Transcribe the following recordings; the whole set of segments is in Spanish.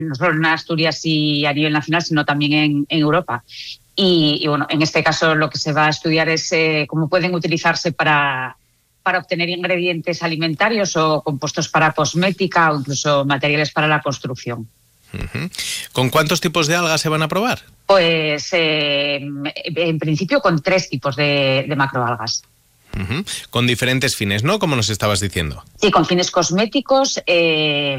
no solo en Asturias y a nivel nacional, sino también en Europa. Y bueno, en este caso lo que se va a estudiar es cómo pueden utilizarse para obtener ingredientes alimentarios o compuestos para cosmética o incluso materiales para la construcción. ¿Con cuántos tipos de algas se van a probar? Pues en principio con 3 tipos de macroalgas. Con diferentes fines, ¿no? Como nos estabas diciendo. Sí, con fines cosméticos e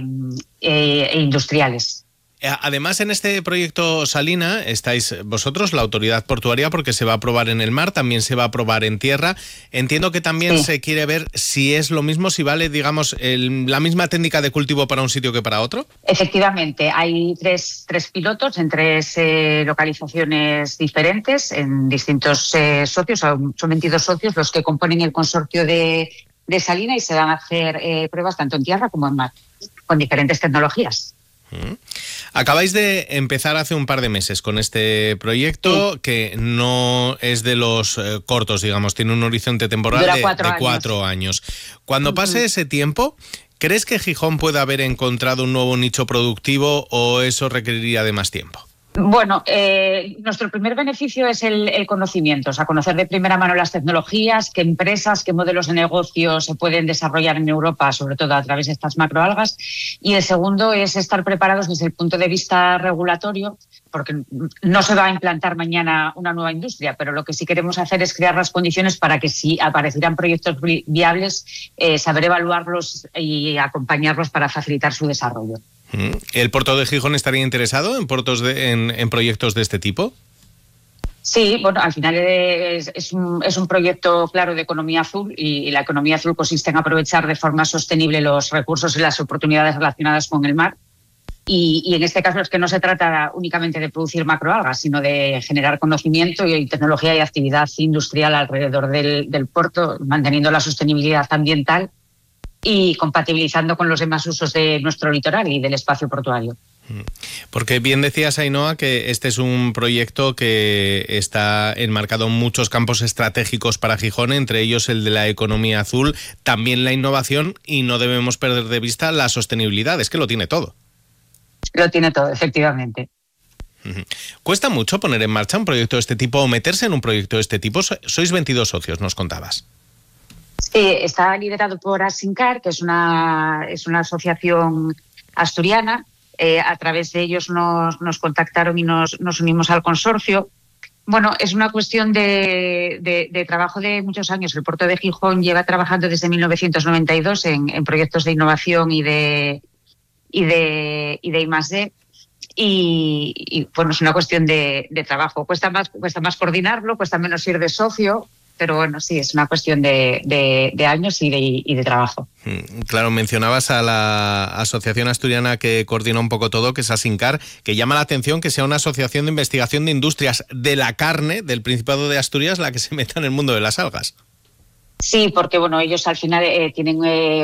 industriales. Además, en este proyecto Salina estáis vosotros, la autoridad portuaria, porque se va a probar en el mar, también se va a probar en tierra. Entiendo que también se quiere ver si es lo mismo, si vale, digamos, la misma técnica de cultivo para un sitio que para otro. Efectivamente, hay tres pilotos en 3 localizaciones diferentes, en distintos socios, son 22 socios los que componen el consorcio de Salina, y se van a hacer pruebas tanto en tierra como en mar, con diferentes tecnologías. Acabáis de empezar hace un par de meses con este proyecto, que no es de los cortos, digamos, tiene un horizonte temporal de 4 años. Cuando pase ese tiempo, ¿crees que Gijón puede haber encontrado un nuevo nicho productivo o eso requeriría de más tiempo? Bueno, nuestro primer beneficio es el conocimiento, o sea, conocer de primera mano las tecnologías, qué empresas, qué modelos de negocio se pueden desarrollar en Europa, sobre todo a través de estas macroalgas. Y el segundo es estar preparados desde el punto de vista regulatorio, porque no se va a implantar mañana una nueva industria, pero lo que sí queremos hacer es crear las condiciones para que, si aparecieran proyectos viables, saber evaluarlos y acompañarlos para facilitar su desarrollo. ¿El puerto de Gijón estaría interesado en proyectos de este tipo? Sí, bueno, al final es un proyecto, claro, de economía azul, y la economía azul consiste en aprovechar de forma sostenible los recursos y las oportunidades relacionadas con el mar. Y en este caso es que no se trata únicamente de producir macroalgas, sino de generar conocimiento y tecnología y actividad industrial alrededor del puerto, manteniendo la sostenibilidad ambiental y compatibilizando con los demás usos de nuestro litoral y del espacio portuario. Porque bien decías, Ainhoa, que este es un proyecto que está enmarcado en muchos campos estratégicos para Gijón, entre ellos el de la economía azul, también la innovación, y no debemos perder de vista la sostenibilidad, es que lo tiene todo. Lo tiene todo, efectivamente. ¿Cuesta mucho poner en marcha un proyecto de este tipo o meterse en un proyecto de este tipo? Sois 22 socios, nos contabas. Sí, está liderado por Asincar, que es una asociación asturiana. A través de ellos nos contactaron y nos unimos al consorcio. Bueno, es una cuestión de trabajo de muchos años. El puerto de Gijón lleva trabajando desde 1992 en proyectos de innovación y de I+D. Y bueno, es una cuestión de trabajo. Cuesta más coordinarlo, cuesta menos ir de socio. Pero bueno, sí, es una cuestión de años y de trabajo. Claro, mencionabas a la asociación asturiana que coordina un poco todo, que es Asincar, que llama la atención que sea una asociación de investigación de industrias de la carne del Principado de Asturias la que se meta en el mundo de las algas. Sí, porque bueno, ellos al final tienen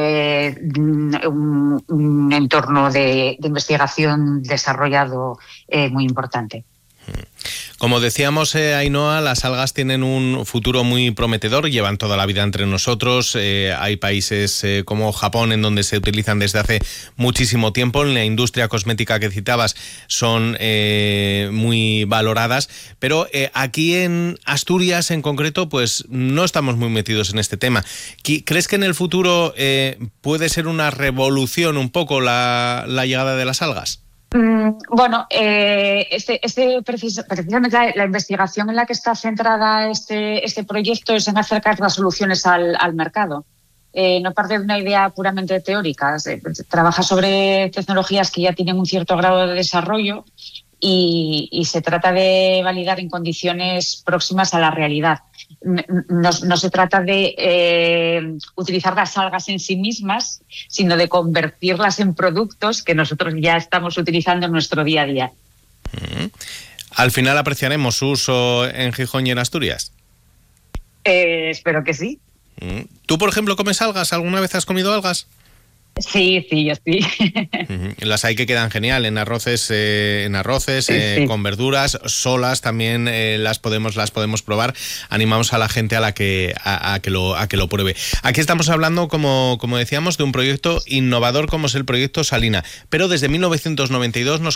un entorno de investigación desarrollado muy importante. Como decíamos, Ainhoa, las algas tienen un futuro muy prometedor, llevan toda la vida entre nosotros. Hay países como Japón en donde se utilizan desde hace muchísimo tiempo. En la industria cosmética que citabas son muy valoradas, pero aquí en Asturias en concreto pues no estamos muy metidos en este tema. ¿Crees que en el futuro puede ser una revolución un poco la llegada de las algas? Bueno, precisamente la investigación en la que está centrada este proyecto es en acercar las soluciones al mercado. No parte de una idea puramente teórica. Trabaja sobre tecnologías que ya tienen un cierto grado de desarrollo y se trata de validar en condiciones próximas a la realidad. No se trata de utilizar las algas en sí mismas, sino de convertirlas en productos que nosotros ya estamos utilizando en nuestro día a día. ¿Al final apreciaremos su uso en Gijón y en Asturias? Espero que sí. ¿Tú, por ejemplo, comes algas? ¿Alguna vez has comido algas? Sí, yo sí. Las hay que quedan genial en arroces, sí. Con verduras, solas también las podemos probar. Animamos a la gente a que lo pruebe. Aquí estamos hablando, como decíamos, de un proyecto innovador como es el proyecto Salina, pero desde 1992 nos